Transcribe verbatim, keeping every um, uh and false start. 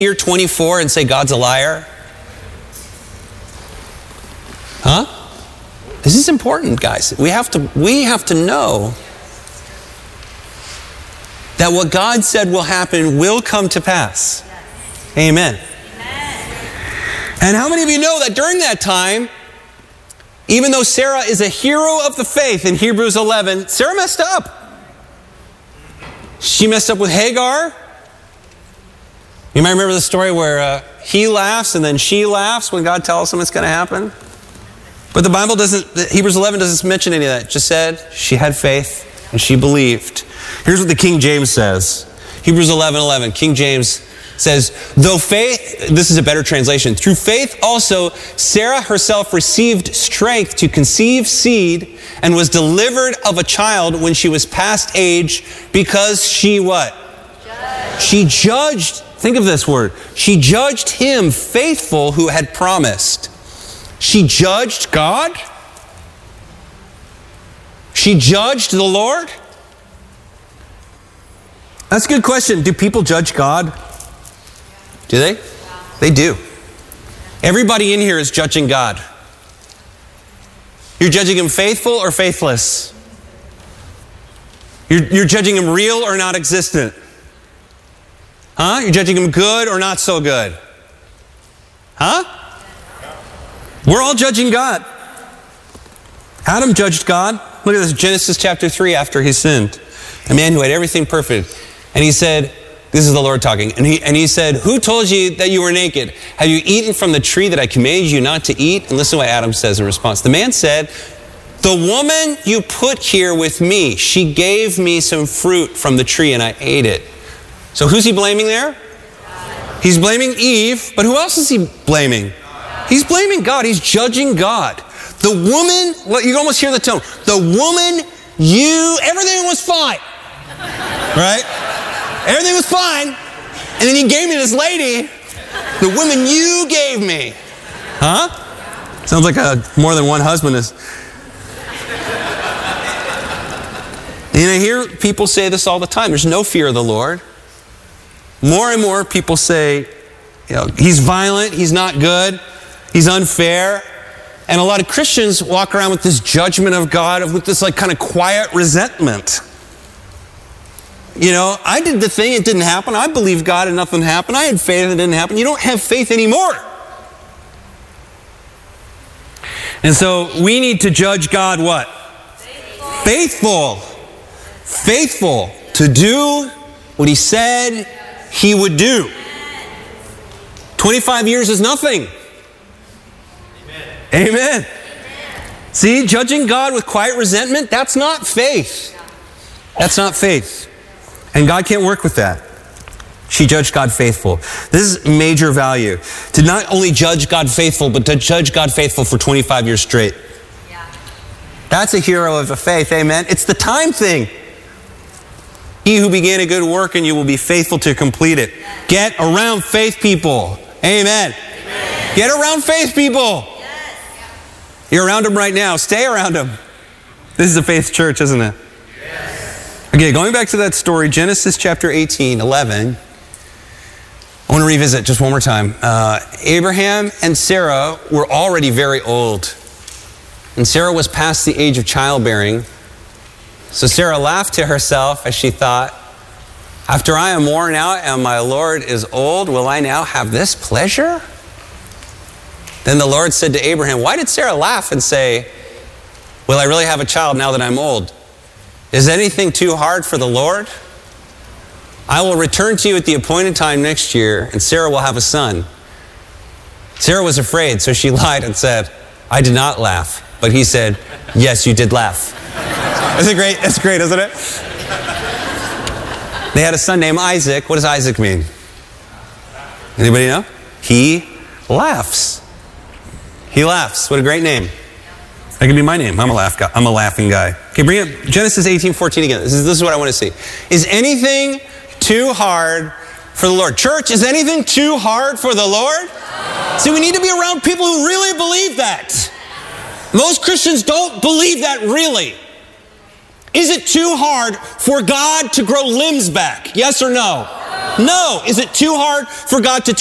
year twenty-four and say God's a liar? Huh? This is important, guys. We have to, we have to know that what God said will happen will come to pass. Amen. And how many of you know that during that time, even though Sarah is a hero of the faith in Hebrews eleven, Sarah messed up. She messed up with Hagar. You might remember the story where uh, he laughs and then she laughs when God tells him it's going to happen. But the Bible doesn't, Hebrews eleven doesn't mention any of that. It just said she had faith and she believed. Here's what the King James says. Hebrews eleven eleven. King James says, though faith, this is a better translation, through faith also Sarah herself received strength to conceive seed and was delivered of a child when she was past age because she what? Judged. She judged, think of this word, she judged him faithful who had promised. She judged God? She judged the Lord? That's a good question. Do people judge God? Do they? They do. Everybody in here is judging God. You're judging him faithful or faithless? You're, you're judging him real or not existent? Huh? You're judging him good or not so good? Huh? We're all judging God. Adam judged God. Look at this, Genesis chapter three after he sinned. A man who had everything perfect. And he said, this is the Lord talking, and he, and he said, who told you that you were naked? Have you eaten from the tree that I commanded you not to eat? And listen to what Adam says in response. The man said, the woman you put here with me, she gave me some fruit from the tree and I ate it. So who's he blaming there? God. He's blaming Eve, but who else is he blaming? God. He's blaming God. He's judging God. The woman, well, you almost hear the tone. The woman, you, everything was fine. Right? Everything was fine. And then he gave me this lady, the woman you gave me. Huh? Sounds like a more than one husband is. And I hear people say this all the time. There's no fear of the Lord. More and more people say, you know, he's violent, he's not good, he's unfair. And a lot of Christians walk around with this judgment of God, with this like kind of quiet resentment. You know, I did the thing, it didn't happen. I believed God and nothing happened. I had faith and it didn't happen. You don't have faith anymore. And so we need to judge God what? Faithful. Faithful. Faithful to do what he said he would do. twenty-five years is nothing. Amen. Amen. See, judging God with quiet resentment, that's not faith. That's not faith. And God can't work with that. She judged God faithful. This is major value. To not only judge God faithful, but to judge God faithful for twenty-five years straight. Yeah. That's a hero of the faith, amen? It's the time thing. He who began a good work in you will be faithful to complete it. Get around faith people. Amen. Amen. Get around faith people. Yes. You're around them right now. Stay around them. This is a faith church, isn't it? Okay, going back to that story, Genesis chapter eighteen, eleven. I want to revisit just one more time. Uh, Abraham and Sarah were already very old. And Sarah was past the age of childbearing. So Sarah laughed to herself as she thought, after I am worn out and my Lord is old, will I now have this pleasure? Then the Lord said to Abraham, why did Sarah laugh and say, will I really have a child now that I'm old? Is anything too hard for the Lord? I will return to you at the appointed time next year, and Sarah will have a son. Sarah was afraid, so she lied and said, I did not laugh. But he said, yes, you did laugh. Isn't it great? That's great, isn't it? They had a son named Isaac. What does Isaac mean? Anybody know? He laughs. He laughs. What a great name. That could be my name. I'm a laugh guy. I'm a laughing guy. Okay, bring up Genesis eighteen fourteen again. This is, this is what I want to see. Is anything too hard for the Lord? Church, is anything too hard for the Lord? No. See, we need to be around people who really believe that. Most Christians don't believe that really. Is it too hard for God to grow limbs back? Yes or no? No. Is it too hard for God to